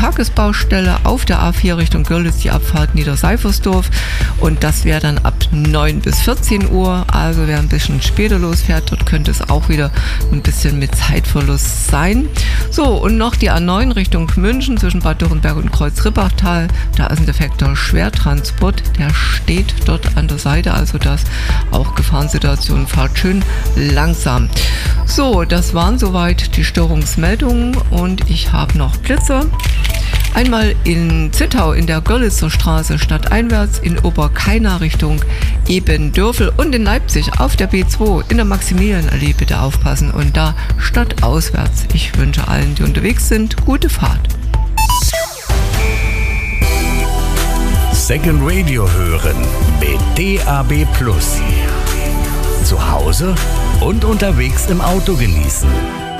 Tagesbaustelle auf der A4 Richtung Görlitz, die Abfahrt Niederseifersdorf. Und das wäre dann ab 9 bis 14 Uhr. Also wer ein bisschen später losfährt, dort könnte es auch wieder ein bisschen mit Zeitverlust sein. So, und noch die A9 Richtung München zwischen Bad Dürrenberg und Kreuz-Rippachtal. Da ist ein defekter Schwertransport, der steht dort an der Seite. Also das auch Gefahrensituation, fahrt schön langsam. So, das waren soweit die Störungsmeldungen und ich habe noch Blitzer. Einmal in Zittau in der Görlitzer Straße stadteinwärts, in Oberkaina Richtung Ebendörfel und in Leipzig auf der B2 in der Maximilianallee bitte aufpassen und da stadtauswärts. Ich wünsche allen, die unterwegs sind, gute Fahrt. Second Radio hören mit DAB+. Zu Hause und unterwegs im Auto genießen.